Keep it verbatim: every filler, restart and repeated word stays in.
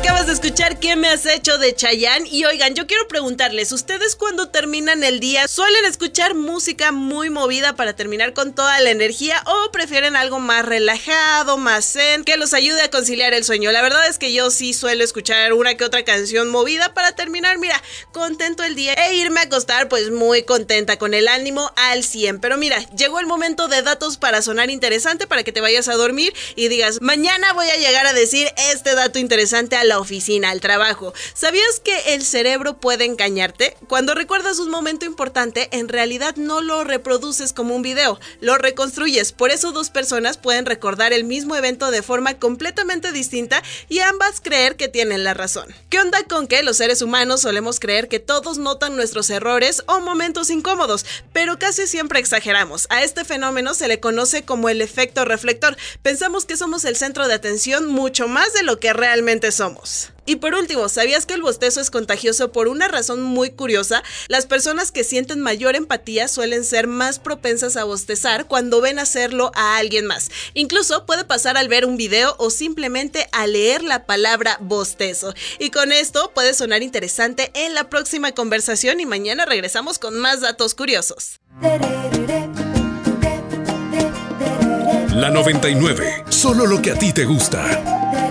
Acabas de escuchar ¿Qué me has hecho? De Chayanne. Y oigan, yo quiero preguntarles, ¿ustedes cuando terminan el día suelen escuchar música muy movida para terminar con toda la energía o prefieren algo más relajado, más zen, que los ayude a conciliar el sueño? La verdad es que yo sí suelo escuchar una que otra canción movida para terminar, mira, contento el día e irme a acostar pues muy contenta, con el ánimo al cien. Pero mira, llegó el momento de datos para sonar interesante, para que te vayas a dormir y digas, mañana voy a llegar a decir este dato interesante a la oficina, al trabajo. ¿Sabías que el cerebro puede engañarte? Cuando recuerdas un momento importante, en realidad no lo reproduces como un video, lo reconstruyes. Por eso dos personas pueden recordar el mismo evento de forma completamente distinta y ambas creer que tienen la razón. ¿Qué onda con que los seres humanos solemos creer que todos notan nuestros errores o momentos incómodos? Pero casi siempre exageramos. A este fenómeno se le conoce como el efecto reflector. Pensamos que somos el centro de atención mucho más de lo que realmente somos. Y por último, ¿sabías que el bostezo es contagioso por una razón muy curiosa? Las personas que sienten mayor empatía suelen ser más propensas a bostezar cuando ven hacerlo a alguien más. Incluso puede pasar al ver un video o simplemente al leer la palabra bostezo. Y con esto puede sonar interesante en la próxima conversación y mañana regresamos con más datos curiosos. La noventa y nueve, solo lo que a ti te gusta.